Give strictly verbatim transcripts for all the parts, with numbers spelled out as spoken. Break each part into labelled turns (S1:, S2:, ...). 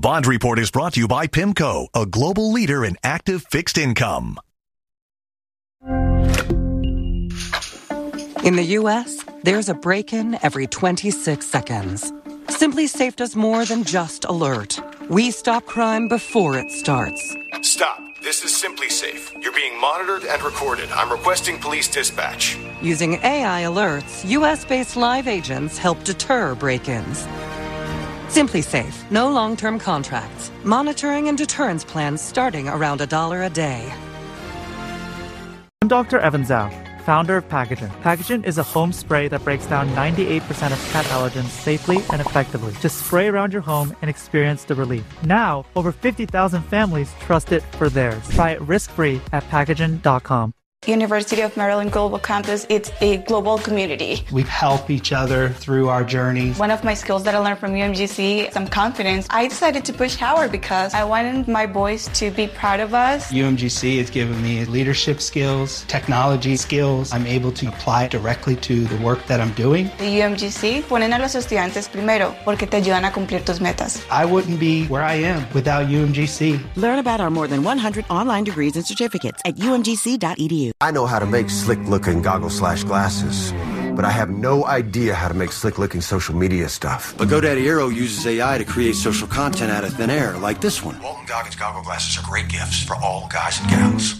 S1: Bond Report is brought to you by PIMCO, a global leader in active fixed income.
S2: In the U S, there's a break-in every twenty-six seconds. Simply Safe does more than just alert. We stop crime before it starts.
S3: Stop. This is Simply Safe. You're being monitored and recorded. I'm requesting police dispatch.
S2: Using A I alerts, U S-based live agents help deter break-ins. Simply Safe. No long-term contracts. Monitoring and deterrence plans starting around a dollar a day.
S4: I'm Doctor Evan Zhao, founder of Packagin. Packagin is a home spray that breaks down ninety-eight percent of cat allergens safely and effectively. Just spray around your home and experience the relief. Now, over fifty thousand families trust it for theirs. Try it risk-free at packagin dot com.
S5: University of Maryland Global Campus, it's a global community.
S6: We help each other through our journeys.
S5: One of my skills that I learned from U M G C is some confidence. I decided to push Howard because I wanted my boys to be proud of us.
S6: U M G C has given me leadership skills, technology skills. I'm able to apply it directly to the work that I'm doing.
S5: The U M G C ponen a los estudiantes primero porque te ayudan a cumplir tus metas.
S6: I wouldn't be where I am without U M G C.
S7: Learn about our more than one hundred online degrees and certificates at u m g c dot e d u.
S8: I know how to make slick-looking goggles slash glasses, but I have no idea how to make slick-looking social media stuff.
S9: But GoDaddy Aero uses A I to create social content out of thin air, like this one.
S10: Walton Goggins goggle glasses are great gifts for all guys and gals.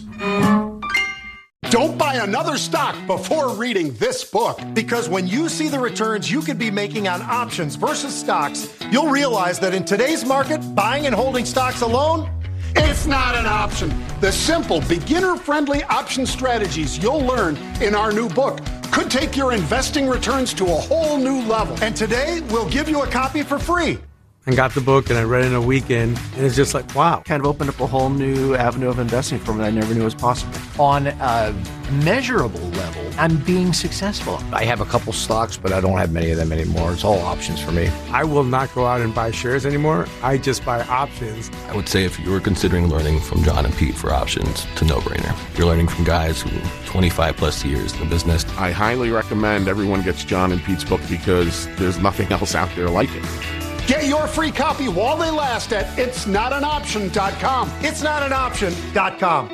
S11: Don't buy another stock before reading this book, because when you see the returns you could be making on options versus stocks, you'll realize that in today's market, buying and holding stocks alone, it's not an option. The simple, beginner-friendly option strategies you'll learn in our new book could take your investing returns to a whole new level. And today, we'll give you a copy for free.
S12: I got the book and I read it in a weekend, and it's just like, wow.
S13: Kind of opened up a whole new avenue of investing for me that I never knew was possible.
S14: On a measurable level, I'm being successful. I have a couple stocks, but I don't have many of them anymore. It's all options for me.
S12: I will not go out and buy shares anymore. I just buy options.
S15: I would say if you were considering learning from John and Pete for options, it's a no-brainer. You're learning from guys who twenty-five plus years in the business.
S16: I highly recommend everyone gets John and Pete's book because there's nothing else out there like it.
S11: Get your free copy while they last at it's not an option dot com. it's not an option dot com.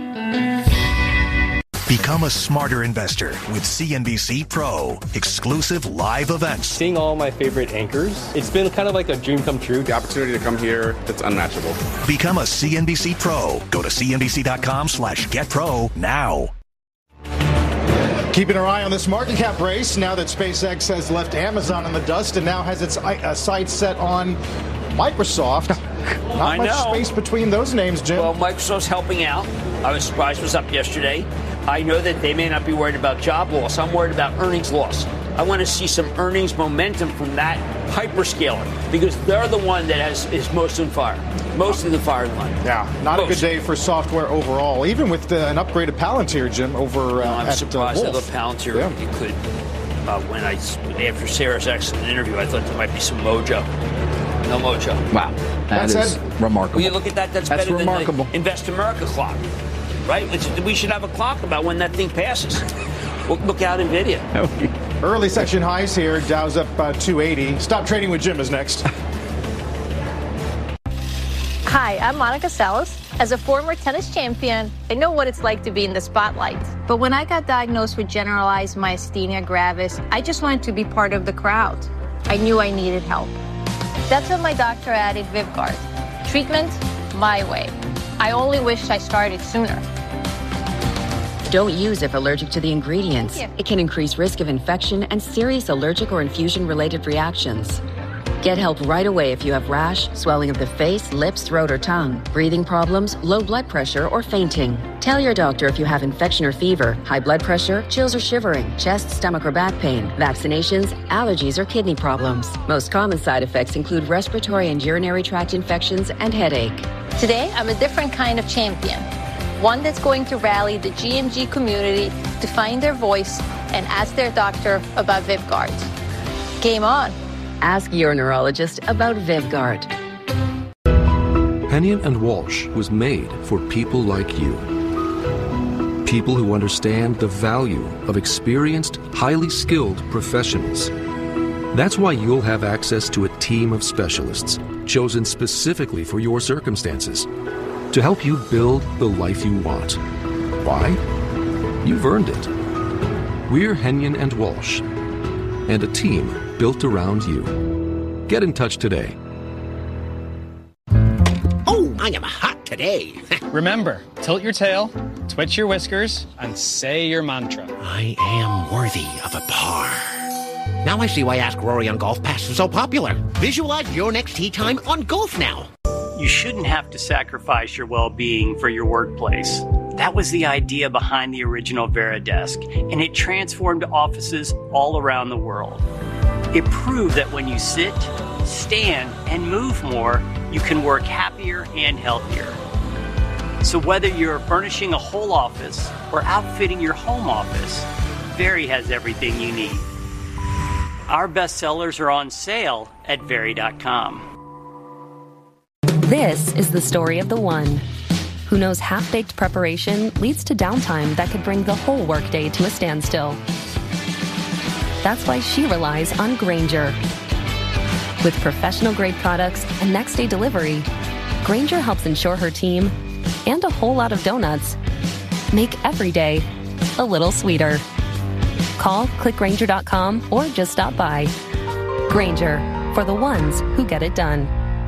S1: Become a smarter investor with C N B C Pro. Exclusive live events.
S17: Seeing all my favorite anchors, it's been kind of like a dream come true.
S16: The opportunity to come here, it's unmatchable.
S1: Become a C N B C Pro. Go to c n b c dot com slash get pro now.
S11: Keeping our eye on this market cap race now that SpaceX has left Amazon in the dust and now has its uh, sights set on Microsoft. Not
S18: I
S11: much
S18: know.
S11: space between those names, Jim.
S18: Well, Microsoft's helping out. I was surprised it was up yesterday. I know that they may not be worried about job loss. I'm worried about earnings loss. I want to see some earnings momentum from that hyperscaler because they're the one that has is most on fire, most in the firing line.
S11: Yeah, not
S18: most.
S11: a good day for software overall, even with uh, an upgraded Palantir, Jim, over uh,
S18: no, I'm
S11: at
S18: surprised
S11: uh,
S18: that the Palantir
S11: yeah.
S18: you could. Uh, when I after Sarah's excellent interview, I thought there might be some mojo. No mojo.
S14: Wow, that
S11: That's
S14: is
S11: it.
S14: remarkable.
S18: When you look at that, that's,
S14: that's
S18: better
S14: remarkable.
S18: than the Invest America clock, right? It's, we should have a clock about when that thing passes. We'll look out NVIDIA.
S11: Early section highs here. Dow's up uh, two eighty. Stop Trading with Jim is next.
S19: Hi, I'm Monica Seles. As a former tennis champion, I know what it's like to be in the spotlight. But when I got diagnosed with generalized myasthenia gravis, I just wanted to be part of the crowd. I knew I needed help. That's when my doctor added Vyvgart. Treatment, my way. I only wished I started sooner.
S20: Don't use if allergic to the ingredients. It can increase risk of infection and serious allergic or infusion-related reactions. Get help right away if you have rash, swelling of the face, lips, throat, or tongue, breathing problems, low blood pressure, or fainting. Tell your doctor if you have infection or fever, high blood pressure, chills or shivering, chest, stomach, or back pain, vaccinations, allergies, or kidney problems. Most common side effects include respiratory and urinary tract infections and headache.
S19: Today, I'm a different kind of champion. One that's going to rally the G M G community to find their voice and ask their doctor about Vyvgart. Game on.
S20: Ask your neurologist about Vyvgart.
S21: Hennion and Walsh was made for people like you. People who understand the value of experienced, highly skilled professionals. That's why you'll have access to a team of specialists chosen specifically for your circumstances to help you build the life you want. Why? You've earned it. We're Henyon and Walsh, and a team built around you. Get in touch today.
S3: Oh, I am hot today.
S22: Remember, tilt your tail, twitch your whiskers, and say your mantra.
S3: I am worthy of a par. Now I see why Ask Rory on Golf Pass is so popular. Visualize your next tee time on Golf Now.
S23: You shouldn't have to sacrifice your well-being for your workplace. That was the idea behind the original VeriDesk, and it transformed offices all around the world. It proved that when you sit, stand, and move more, you can work happier and healthier. So whether you're furnishing a whole office or outfitting your home office, Veri has everything you need. Our best sellers are on sale at Veri dot com.
S24: This is the story of the one who knows half-baked preparation leads to downtime that could bring the whole workday to a standstill. That's why she relies on Grainger. With professional-grade products and next-day delivery, Grainger helps ensure her team, and a whole lot of donuts, make every day a little sweeter. Call, click Grainger dot com, or just stop by. Grainger, for the ones who get it done.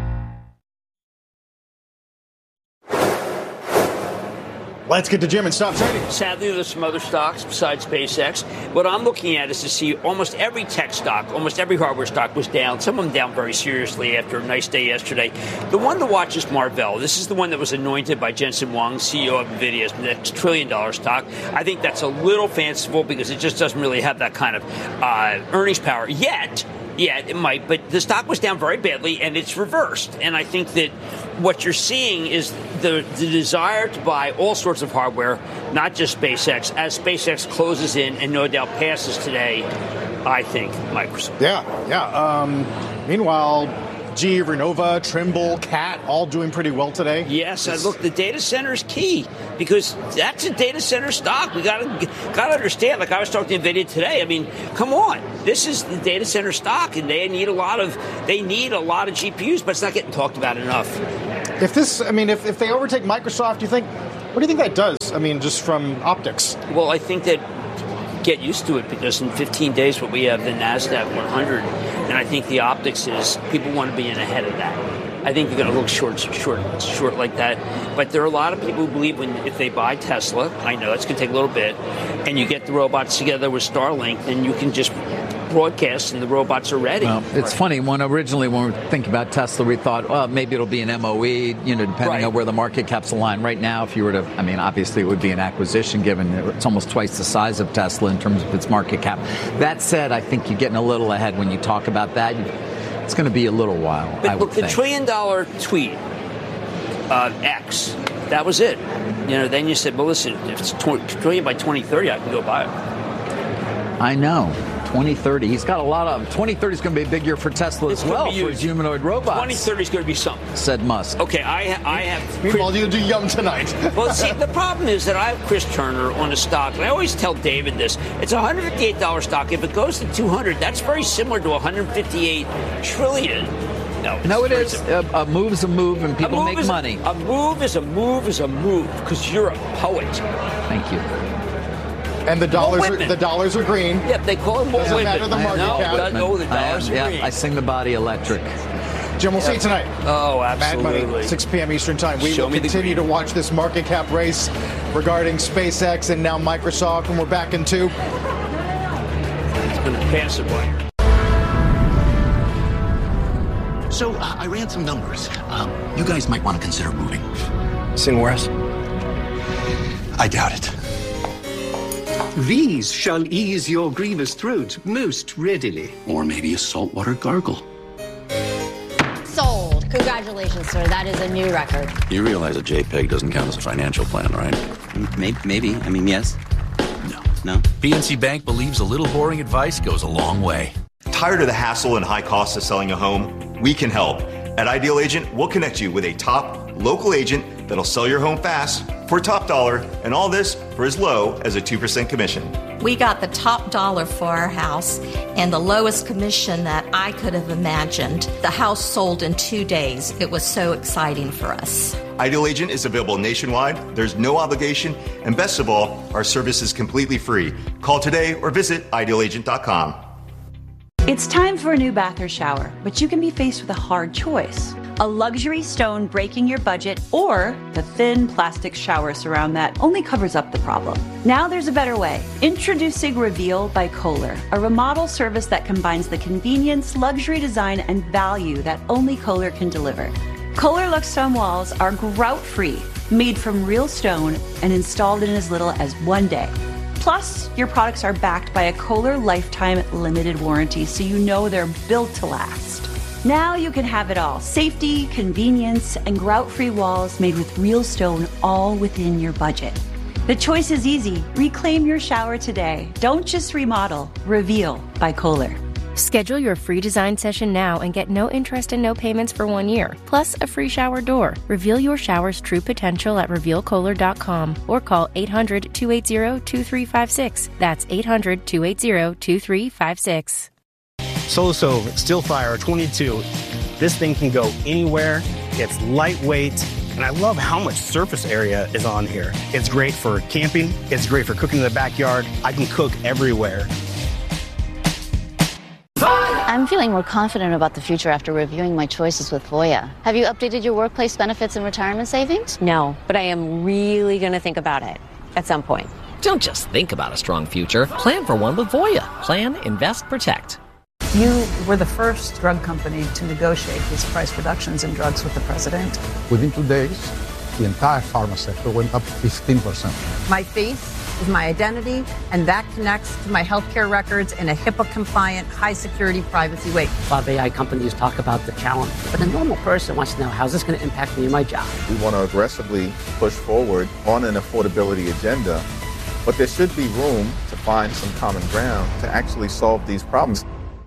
S25: Let's get to Jim and stop trading.
S18: Sadly, there's some other stocks besides SpaceX. What I'm looking at is to see almost every tech stock, almost every hardware stock was down. Some of them down very seriously after a nice day yesterday. The one to watch is Marvell. This is the one that was anointed by Jensen Huang, C E O of NVIDIA's next trillion dollar stock. I think that's a little fanciful because it just doesn't really have that kind of uh, earnings power yet. Yeah, it might, but the stock was down very badly, and it's reversed. And I think that what you're seeing is the, the desire to buy all sorts of hardware, not just SpaceX, as SpaceX closes in and no doubt passes today, I think, Microsoft.
S25: Yeah, yeah. Um, meanwhile, G E, Renova, Trimble, Cat, all doing pretty well today.
S18: Yes, I look, the data center is key because that's a data center stock. We got to got to understand. Like I was talking to NVIDIA today. I mean, come on, this is the data center stock, and they need a lot of they need a lot of G P Us, but it's not getting talked about enough.
S25: If this, I mean, if, if they overtake Microsoft, do you think? What do you think that does? I mean, just from optics.
S18: Well, I think that get used to it because in fifteen days, what we have the NASDAQ one hundred. And I think the optics is people want to be in ahead of that. I think they're going to look short, short, short like that. But there are a lot of people who believe when if they buy Tesla, I know it's going to take a little bit, and you get the robots together with Starlink, then you can just broadcast and the robots are ready.
S26: Well, it's right. funny. When originally when we were thinking about Tesla, we thought, well, maybe it'll be an M O E, you know, depending right. on where the market caps align. Right now, if you were to, I mean, obviously it would be an acquisition given it's almost twice the size of Tesla in terms of its market cap. That said, I think you're getting a little ahead when you talk about that. It's going to be a little while.
S18: But
S26: I
S18: look,
S26: would
S18: the
S26: think.
S18: trillion dollar tweet, uh, X, that was it. You know, then you said, well, listen, if it's twenty trillion by twenty thirty, I can go buy it.
S26: I know. twenty thirty. He's got a lot of them. twenty thirty is going to be a big year for Tesla
S18: it's
S26: as well for his humanoid robots.
S18: twenty thirty is going to be something.
S26: Said Musk.
S18: Okay, I, I have...
S25: Meanwhile, you'll do Yum tonight.
S18: Well, see, the problem is that I have Chris Turner on a stock, and I always tell David this. It's a one hundred fifty-eight dollars stock. If it goes to two hundred, that's very similar to one hundred fifty-eight trillion. No,
S26: no, it is. A, a move's a move, and people
S18: move
S26: make money.
S18: A, a move is a move is a move, because you're a poet.
S26: Thank you.
S25: And the dollars are the dollars are green.
S18: Yep, they call them
S25: Doesn't matter the market
S18: no,
S25: cap.
S18: No, the dollars
S26: I,
S18: are
S26: yeah,
S18: green.
S26: I sing the body electric.
S25: Jim, we'll yep. see you tonight.
S18: Oh, absolutely.
S25: Mad Money, six p.m. Eastern Time. We
S18: Show
S25: will continue to watch this market cap race regarding SpaceX and now Microsoft, and we're back in two.
S18: It's going to pass it by.
S3: So uh, I ran some numbers. Um, you guys might want to consider moving.
S13: Somewhere else?
S10: I doubt it.
S27: These shall ease your grievous throat most readily.
S10: Or maybe a saltwater gargle.
S28: Sold. Congratulations, sir. That is a new record.
S10: You realize a JPEG doesn't count as a financial plan, right?
S29: Maybe. maybe. I mean, yes.
S10: No.
S29: No?
S30: P N C Bank believes a little boring advice goes a long way.
S31: Tired of the hassle and high costs of selling a home? We can help. At Ideal Agent, we'll connect you with a top local agent that'll sell your home fast for top dollar, and all this for as low as a two percent commission.
S2: We got the top dollar for our house and the lowest commission that I could have imagined. The house sold in two days. It was so exciting for us.
S31: Ideal Agent is available nationwide. There's no obligation. And best of all, our service is completely free. Call today or visit ideal agent dot com.
S4: It's time for a new bath or shower, but you can be faced with a hard choice. A luxury stone breaking your budget, or the thin plastic shower surround that only covers up the problem. Now there's a better way. Introducing Reveal by Kohler, a remodel service that combines the convenience, luxury design, and value that only Kohler can deliver. Kohler Lux Stone walls are grout-free, made from real stone, and installed in as little as one day. Plus, your products are backed by a Kohler Lifetime Limited Warranty, so you know they're built to last. Now you can have it all. Safety, convenience, and grout-free walls made with real stone, all within your budget. The choice is easy. Reclaim your shower today. Don't just remodel. Reveal by Kohler.
S24: Schedule your free design session now and get no interest and no payments for one year, plus a free shower door. Reveal your shower's true potential at reveal kohler dot com or call eight hundred, two eight zero, two three five six. That's eight hundred, two eight zero, two three five six.
S5: Solo Stove Steelfire twenty-two. This thing can go anywhere. It's lightweight, and I love how much surface area is on here. It's great for camping. It's great for cooking in the backyard. I can cook everywhere.
S28: I'm feeling more confident about the future after reviewing my choices with Voya. Have you updated your workplace benefits and retirement savings?
S6: No, but I am really going to think about it at some point.
S7: Don't just think about a strong future. Plan for one with Voya. Plan, invest, protect.
S8: You were the first drug company to negotiate these price reductions in drugs with the president.
S9: Within two days, the entire pharma sector went up fifteen percent.
S12: My face is my identity, and that connects to my healthcare records in a HIPAA-compliant, high-security, privacy way.
S15: A lot of A I companies talk about the challenge, but a normal person wants to know, how's this going to impact me in my job?
S17: We want to aggressively push forward on an affordability agenda, but there should be room to find some common ground to actually solve these problems.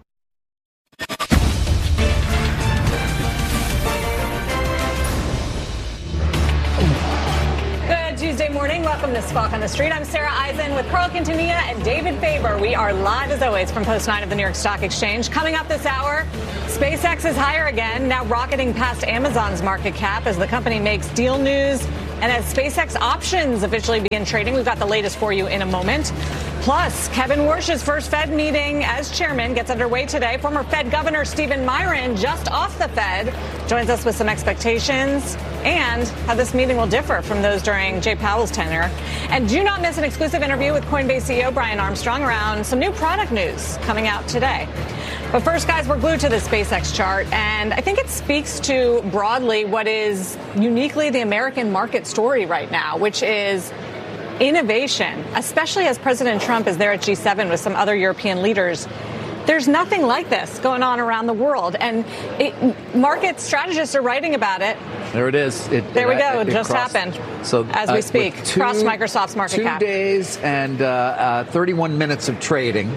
S29: Tuesday morning. Welcome to Squawk on the Street. I'm Sarah Eisen with Carl Quintanilla and David Faber. We are live as always from Post nine of the New York Stock Exchange. Coming up this hour, SpaceX is higher again, now rocketing past Amazon's market cap as the company makes deal news. And as SpaceX options officially begin trading, we've got the latest for you in a moment. Plus, Kevin Warsh's first Fed meeting as chairman gets underway today. Former Fed Governor Stephen Miron, just off the Fed, joins us with some expectations and how this meeting will differ from those during Jay Powell's tenure. And do not miss an exclusive interview with Coinbase C E O Brian Armstrong around some new product news coming out today. But first, guys, we're glued to the SpaceX chart, and I think it speaks to broadly what is uniquely the American market story right now, which is innovation, especially as President Trump is there at G seven with some other European leaders. There's nothing like this going on around the world, and it, market strategists are writing about it.
S26: There it is. It,
S29: there we
S26: it,
S29: go.
S26: It,
S29: it
S26: it
S29: just
S26: crossed,
S29: happened.
S26: So
S29: as we
S26: uh,
S29: speak,
S26: two,
S29: crossed Microsoft's market
S26: two
S29: cap.
S26: Two days and uh, uh, thirty-one minutes of trading.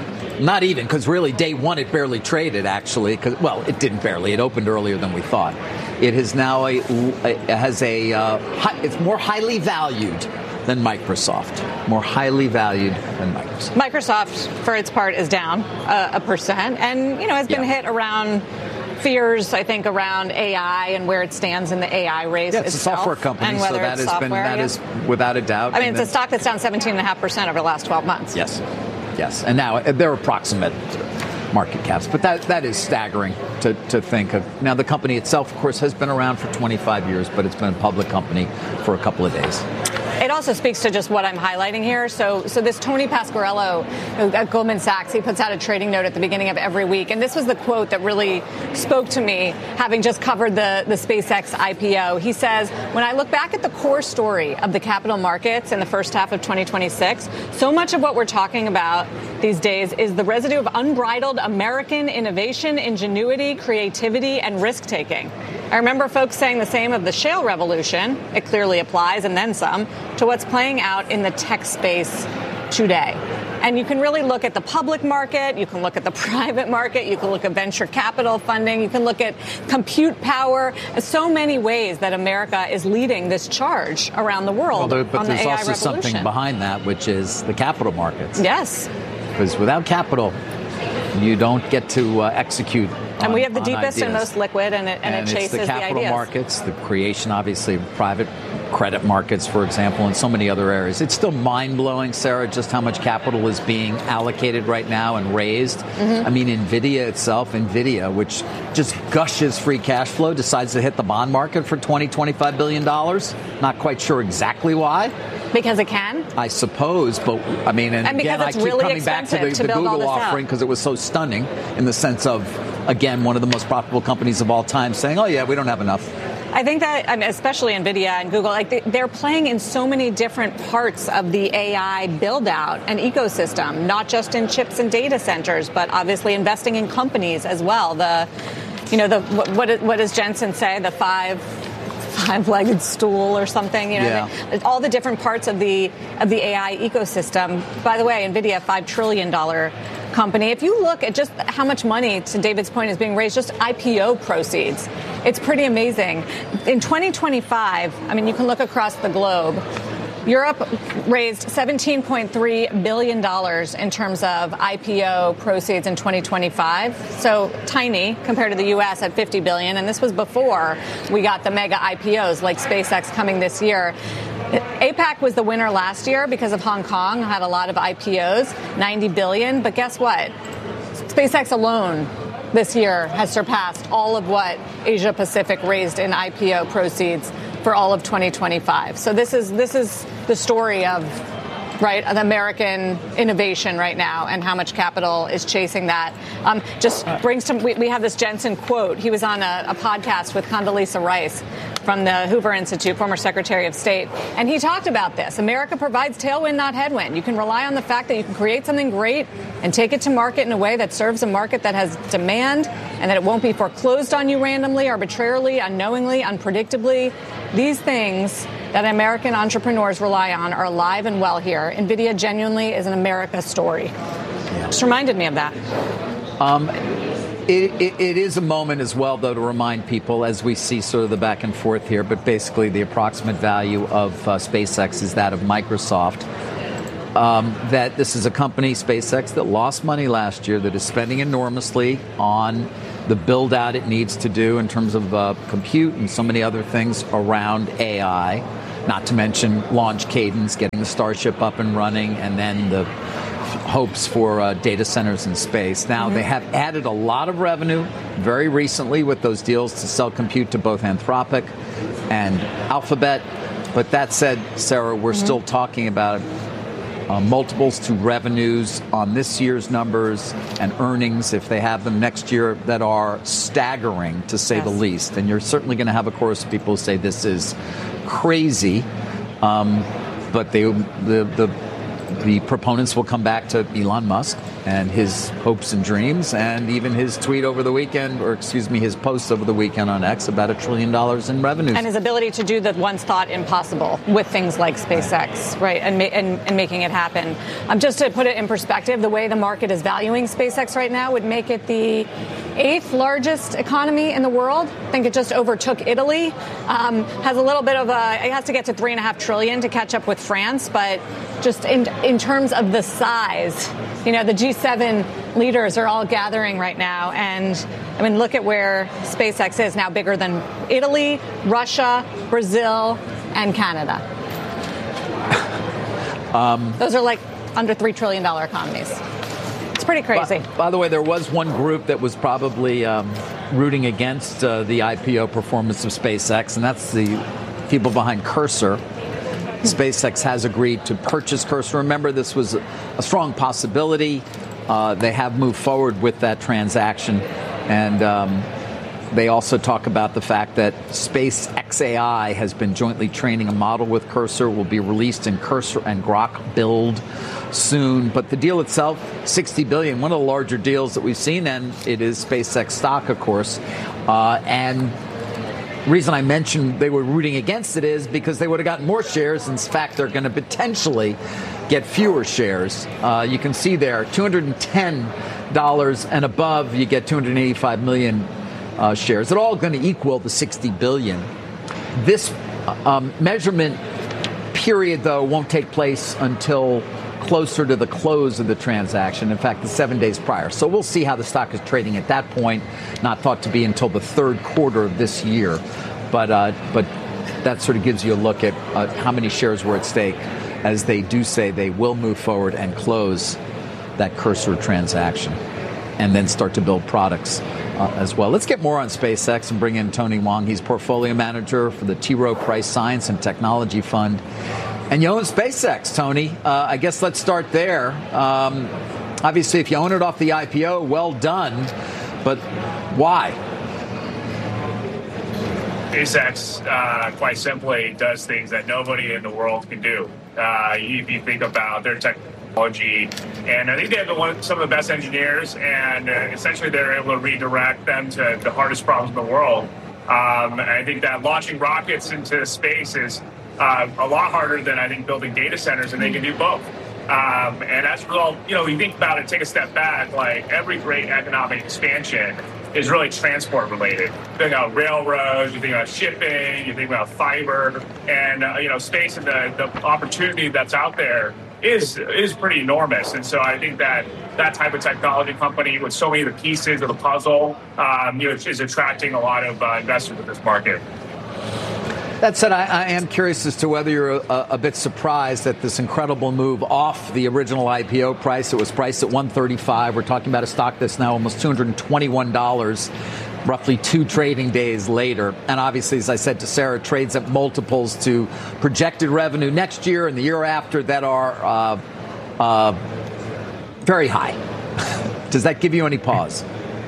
S26: Not even, because really day one it barely traded, actually. Cause, well, it didn't barely. It opened earlier than we thought. It has now a, a has a uh, high, it's more highly valued than Microsoft. More highly valued than Microsoft.
S29: Microsoft, for its part, is down uh, a percent, and you know has been yeah. hit around fears, I think, around A I and where it stands in the A I race
S26: yeah, it's
S29: itself.
S26: a software company,
S29: and whether
S26: so that
S29: it's
S26: has
S29: software,
S26: been that
S29: yeah.
S26: is without a doubt.
S29: I mean,
S26: and
S29: it's
S26: then,
S29: a stock that's down seventeen point five percent over the last twelve months.
S26: Yes. Yes, and now they're approximate market caps, but that that is staggering to, to think of. Now, the company itself, of course, has been around for twenty-five years, but it's been a public company for a couple of days.
S29: It also speaks to just what I'm highlighting here. So, so this Tony Pasquarello at Goldman Sachs, he puts out a trading note at the beginning of every week. And this was the quote that really spoke to me, having just covered the, the SpaceX I P O. He says, when I look back at the core story of the capital markets in the first half of twenty twenty-six, so much of what we're talking about these days is the residue of unbridled American innovation, ingenuity, creativity, and risk-taking. I remember folks saying the same of the shale revolution. It clearly applies, and then some, to what's playing out in the tech space today. And you can really look at the public market, you can look at the private market, you can look at venture capital funding, you can look at compute power, so many ways that America is leading this charge around the world.
S26: Well, there, but
S29: on
S26: there's
S29: the A I
S26: also
S29: revolution.
S26: something behind that, which is the capital markets.
S29: Yes.
S26: Because without capital, you don't get to uh, execute.
S29: And
S26: on,
S29: we have the
S26: on
S29: deepest
S26: ideas.
S29: and most liquid, and it, and
S26: and
S29: it chases
S26: it's the capital
S29: ideas.
S26: markets, the creation, obviously, of private credit markets, for example, and so many other areas. It's still mind-blowing, Sarah, just how much capital is being allocated right now and raised. Mm-hmm. I mean, NVIDIA itself, NVIDIA, which just gushes free cash flow, decides to hit the bond market for twenty, twenty-five billion dollars. Not quite sure exactly why.
S29: Because it can?
S26: I suppose, but I mean, and,
S29: and
S26: again, I keep
S29: really
S26: coming back to the,
S29: to
S26: the Google offering
S29: out.
S26: because it was so stunning in the sense of, again, one of the most profitable companies of all time saying, oh, yeah, we don't have enough.
S29: I think that, I mean, especially NVIDIA and Google, like they're playing in so many different parts of the A I build out and ecosystem, not just in chips and data centers, but obviously investing in companies as well. The, you know, the what, what does Jensen say? The five. Five-legged stool or something, you know,
S26: yeah.
S29: the, all the different parts of the of the A I ecosystem. By the way, NVIDIA, five trillion dollars company. If you look at just how much money, to David's point, is being raised, just I P O proceeds, it's pretty amazing. In twenty twenty-five, I mean, you can look across the globe. Europe raised seventeen point three billion dollars in terms of I P O proceeds in twenty twenty-five. So tiny compared to the U S at fifty billion dollars. And this was before we got the mega I P Os like SpaceX coming this year. APAC was the winner last year because of Hong Kong, had a lot of I P Os, ninety billion dollars. But guess what? SpaceX alone this year has surpassed all of what Asia Pacific raised in I P O proceeds for all of twenty twenty-five. So this is this is the story of, right, of American innovation right now and how much capital is chasing that. Um, just brings to, we, we have this Jensen quote. He was on a, a podcast with Condoleezza Rice from the Hoover Institute, former Secretary of State, and he talked about this. America provides tailwind, not headwind. You can rely on the fact that you can create something great and take it to market in a way that serves a market that has demand and that it won't be foreclosed on you randomly, arbitrarily, unknowingly, unpredictably. These things that American entrepreneurs rely on are alive and well here. NVIDIA genuinely is an America story. Yeah. Just reminded me of that.
S26: Um, it, it, it is a moment as well, though, to remind people as we see sort of the back and forth here, but basically the approximate value of uh, SpaceX is that of Microsoft. Um, that this is a company, SpaceX, that lost money last year, that is spending enormously on the build out it needs to do in terms of uh, compute and so many other things around A I, not to mention launch cadence, getting the Starship up and running, and then the hopes for uh, data centers in space. Now, mm-hmm. they have added a lot of revenue very recently with those deals to sell compute to both Anthropic and Alphabet. But that said, Sarah, we're mm-hmm. still talking about Uh, multiples to revenues on this year's numbers and earnings, if they have them next year, that are staggering, to say yes. the least. And you're certainly going to have a chorus of people who say this is crazy. Um, but they, the, the the proponents will come back to Elon Musk and his hopes and dreams, and even his tweet over the weekend, or excuse me, his post over the weekend on X about a trillion dollars in revenues.
S29: And his ability to do the once thought impossible with things like SpaceX, right, and, ma- and, and making it happen. Um, just to put it in perspective, the way the market is valuing SpaceX right now would make it the eighth largest economy in the world. I think it just overtook Italy. Um, has a little bit of a, it has to get to three and a half trillion to catch up with France, but just in in terms of the size, you know, the G seven leaders are all gathering right now. And I mean, look at where SpaceX is now, bigger than Italy, Russia, Brazil, and Canada. Um, Those are like under three trillion dollars economies. It's pretty crazy.
S26: By, by the way, there was one group that was probably um, rooting against uh, the I P O performance of SpaceX, and that's the people behind Cursor. SpaceX has agreed to purchase Cursor. Remember, this was a strong possibility. Uh, they have moved forward with that transaction. And um, they also talk about the fact that SpaceX A I has been jointly training a model with Cursor, will be released in Cursor and Grok build soon. But the deal itself, sixty billion dollars, one of the larger deals that we've seen, and it is SpaceX stock, of course. Uh, and reason I mentioned they were rooting against it is because they would have gotten more shares. In fact, they're going to potentially get fewer shares. Uh, you can see there, two hundred ten dollars and above, you get two hundred eighty-five million uh, shares. They're all going to equal the sixty billion. This um, measurement period, though, won't take place until closer to the close of the transaction. In fact, the seven days prior. So we'll see how the stock is trading at that point. Not thought to be until the third quarter of this year. But uh, but that sort of gives you a look at uh, how many shares were at stake, as they do say they will move forward and close that Cursor transaction and then start to build products uh, as well. Let's get more on SpaceX and bring in Tony Wong. He's portfolio manager for the T. Rowe Price Science and Technology Fund. And you own SpaceX, Tony. Uh, I guess let's start there. Um, obviously, if you own it off the I P O, well done. But why?
S1: SpaceX, uh, quite simply, does things that nobody in the world can do. Uh, if you think about their technology, and I think they have the one, some of the best engineers, and uh, essentially they're able to redirect them to the hardest problems in the world. Um, and I think that launching rockets into space is Uh, a lot harder than I think building data centers, and they can do both. Um, and as a result, you know, you think about it, take a step back, like every great economic expansion is really transport related. You think about railroads, you think about shipping, you think about fiber, and, uh, you know, space and the, the opportunity that's out there is is pretty enormous. And so I think that that type of technology company with so many of the pieces of the puzzle, um, you know, is attracting a lot of uh, investors in this market.
S26: That said, I, I am curious as to whether you're a, a bit surprised at this incredible move off the original I P O price. It was priced at one thirty-five. We're talking about a stock that's now almost two hundred twenty-one dollars, roughly two trading days later. And obviously, as I said to Sarah, trades at multiples to projected revenue next year and the year after that are uh, uh, very high. Does that give you any pause?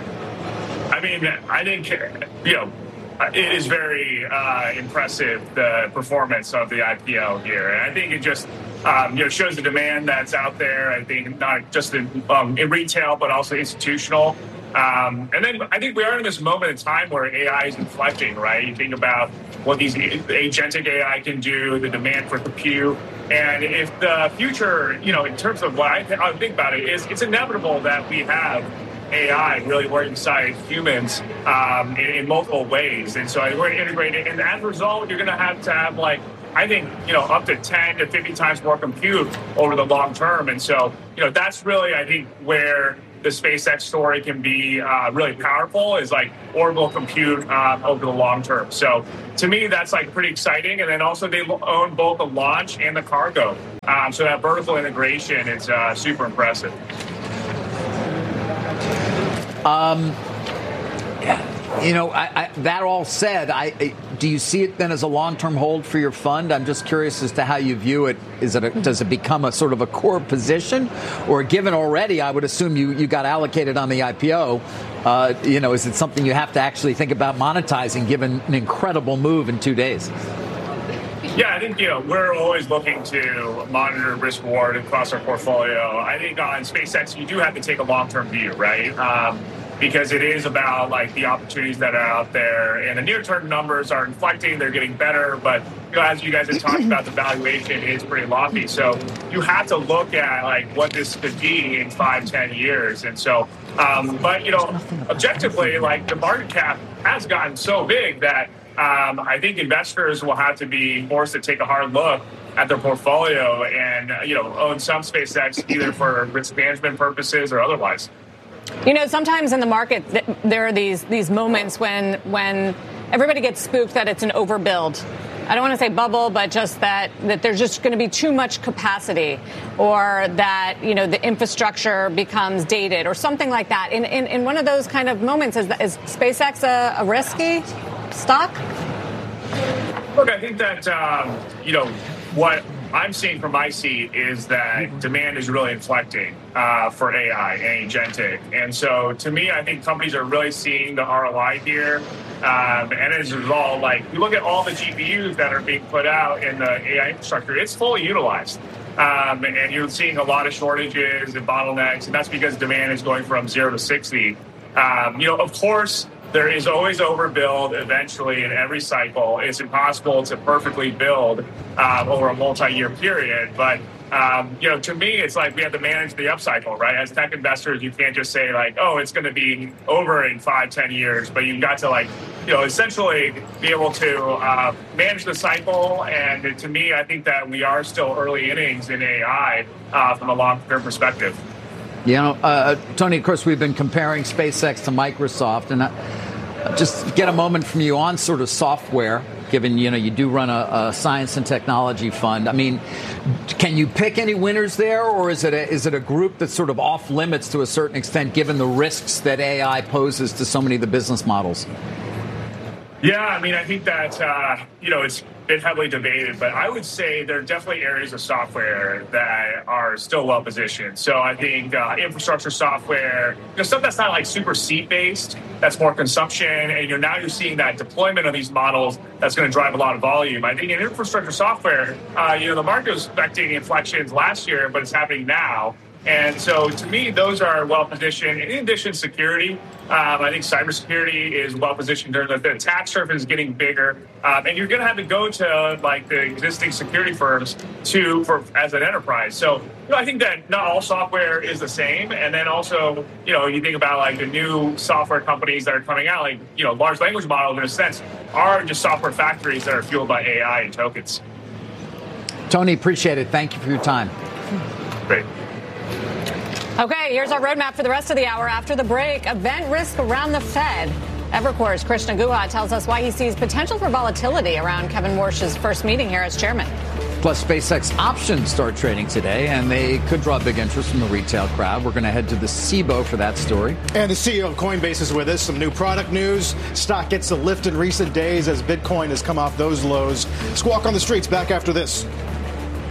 S1: I mean, I think, you know, it is very uh, impressive, the performance of the I P O here. And I think it just um, you know, shows the demand that's out there, I think, not just in, um, in retail, but also institutional. Um, and then I think we are in this moment in time where A I is inflecting, right? You think about what these agentic A I can do, the demand for compute. And if the future, you know, in terms of what I, th- I think about it, is it's inevitable that we have A I really working beside humans um, in, in multiple ways. And so we're going to integrate it. And as a result, you're going to have to have, like, I think, you know, up to ten to fifty times more compute over the long term. And so, you know, that's really, I think, where the SpaceX story can be uh, really powerful, is like orbital compute uh, over the long term. So to me, that's like pretty exciting. And then also they own both the launch and the cargo. Um, so that vertical integration is uh, super impressive.
S26: Um, you know, I, I, that all said, I, I do you see it then as a long-term hold for your fund? I'm just curious as to how you view it. Is it a, does it become a sort of a core position, or given already, I would assume you, you got allocated on the I P O. Uh, you know, is it something you have to actually think about monetizing, given an incredible move in two days?
S1: Yeah, I think, you know, we're always looking to monitor risk reward across our portfolio. I think on SpaceX, you do have to take a long-term view, right? Um, because it is about, like, the opportunities that are out there. And the near-term numbers are inflecting. They're getting better. But, you know, as you guys have talked about, the valuation is pretty lofty. So you have to look at, like, what this could be in five, ten years. And so, um, but, you know, objectively, like, the market cap has gotten so big that Um, I think investors will have to be forced to take a hard look at their portfolio and, uh, you know, own some SpaceX either for risk management purposes or otherwise.
S29: You know, sometimes in the market, th- there are these these moments when when everybody gets spooked that it's an overbuild. I don't want to say bubble, but just that, that there's just going to be too much capacity, or that, you know, the infrastructure becomes dated or something like that. In in, in one of those kind of moments, is, is SpaceX a, a risky stock?
S1: Look, I think that, um, you know, what I'm seeing from my seat is that demand is really inflecting uh, for A I and agentic. And so to me, I think companies are really seeing the R O I here. Um, and as a result, like, you look at all the G P Us that are being put out in the A I infrastructure, it's fully utilized. Um, and you're seeing a lot of shortages and bottlenecks, and that's because demand is going from zero to sixty. Um, you know, of course, there is always overbuild eventually in every cycle. It's impossible to perfectly build um, over a multi-year period. But, um, you know, to me, it's like we have to manage the upcycle, right? As tech investors, you can't just say like, oh, it's going to be over in five, ten years. But you've got to like, you know, essentially be able to uh, manage the cycle. And to me, I think that we are still early innings in A I uh, from a long-term perspective.
S26: You know, uh, Tony, of course, we've been comparing SpaceX to Microsoft, and uh, just get a moment from you on sort of software, given, you know, you do run a, a science and technology fund. I mean, can you pick any winners there, or is it a, is it a group that's sort of off limits to a certain extent, given the risks that A I poses to so many of the business models?
S1: Yeah, I mean, I think that, uh, you know, it's been heavily debated, but I would say there are definitely areas of software that are still well positioned. So I think uh, infrastructure software, you know, stuff that's not like super seat based, that's more consumption. And you're now you're seeing that deployment of these models that's going to drive a lot of volume. I think in infrastructure software, uh, you know, the market was expecting inflections last year, but it's happening now. And so, to me, those are well positioned. In addition, security. Um, I think cybersecurity is well positioned. The, the attack surface is getting bigger, um, and you're going to have to go to like the existing security firms to for as an enterprise. So, you know, I think that not all software is the same. And then also, you know, you think about like the new software companies that are coming out, like you know, large language models in a sense are just software factories that are fueled by A I and tokens.
S26: Tony, appreciate it. Thank you for your time.
S1: Great.
S29: Okay, here's our roadmap for the rest of the hour. After the break, event risk around the Fed. Evercore's Krishna Guha tells us why he sees potential for volatility around Kevin Warsh's first meeting here as chairman.
S26: Plus, SpaceX options start trading today, and they could draw big interest from the retail crowd. We're going to head to the C B O for that story.
S3: And the C E O of Coinbase is with us. Some new product news. Stock gets a lift in recent days as Bitcoin has come off those lows. Squawk on the Streets back after this.